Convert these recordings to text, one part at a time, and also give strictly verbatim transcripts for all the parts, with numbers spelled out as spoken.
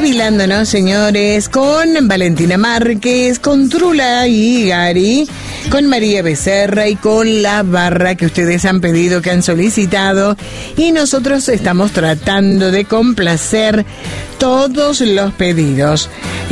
Jubilándonos, señores, con Valentina Márquez, con Trula y Gary, con María Becerra y con la barra que ustedes han pedido, que han solicitado, y nosotros estamos tratando de complacer todos los pedidos.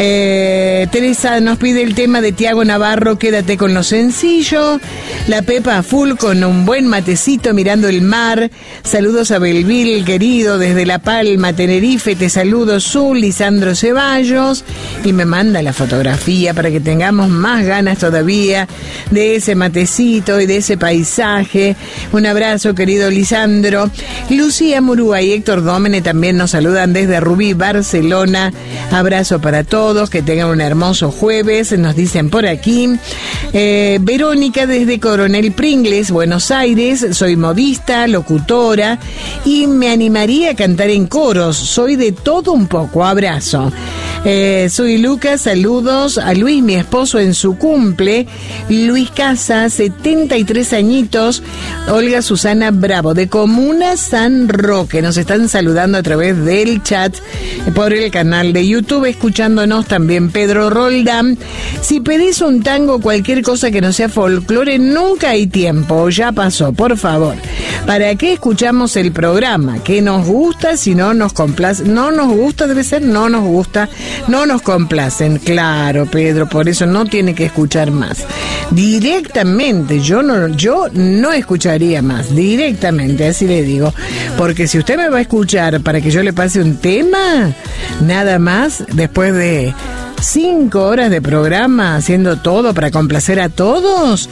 Eh, Teresa nos pide el tema de Tiago Navarro, Quédate con lo sencillo. La Pepa a full con un buen matecito mirando el mar. Saludos a Belville, querido, desde La Palma, Tenerife. Te saludo, Zul, Lisandro Ceballos. Y me manda la fotografía para que tengamos más ganas todavía de ese matecito y de ese paisaje. Un abrazo, querido Lisandro. Lucía Murúa y Héctor Dómene también nos saludan desde Rubí, Barcelona. Abrazo para todos, que tengan un hermoso jueves, nos dicen por aquí. Eh, Verónica desde Coronel Pringles, Buenos Aires. Soy modista, locutora y me animaría a cantar en coros. Soy de todo un poco. Abrazo. Eh, soy Lucas, saludos a Luis, mi esposo, en su cumple. Luis Casa, setenta y tres añitos. Olga Susana Bravo, de Comuna San Roque. Nos están saludando a través del chat por el canal de YouTube, escuchándonos también Pedro Roldán. Si pedís un tango, cualquier cosa que no sea folclore, nunca hay tiempo, ya pasó, por favor. ¿Para qué escuchamos el programa? ¿Qué nos gusta? Si no nos complace, no nos gusta, debe ser, no nos gusta, no nos complacen. Claro, Pedro, por eso no tiene que escuchar más. Directamente, yo no, yo no escucharía más, directamente, así le digo. Porque si usted me va a escuchar para que yo le pase un tema, nada más, después de cinco horas de programa haciendo todo para complacer a todos,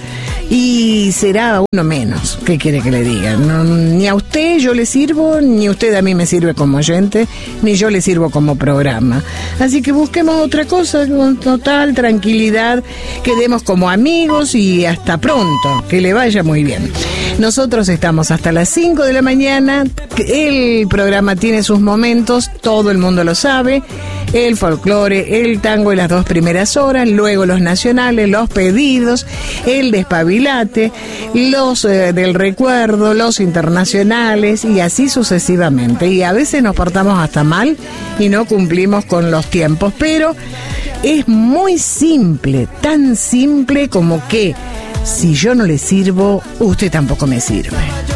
y será uno menos. ¿Qué quiere que le diga? No, ni a usted yo le sirvo, ni usted a mí me sirve como oyente, ni yo le sirvo como programa. Así que busquemos otra cosa con total tranquilidad, quedemos como amigos y hasta pronto, que le vaya muy bien. Nosotros estamos hasta las cinco de la mañana. El programa tiene sus momentos, todo el mundo lo sabe. El folclore, el tango en las dos primeras horas, luego los nacionales, los pedidos, el despabilate, los eh, del recuerdo, los internacionales, y así sucesivamente. Y a veces nos portamos hasta mal y no cumplimos con los tiempos, pero es muy simple, tan simple como que si yo no le sirvo, usted tampoco me sirve.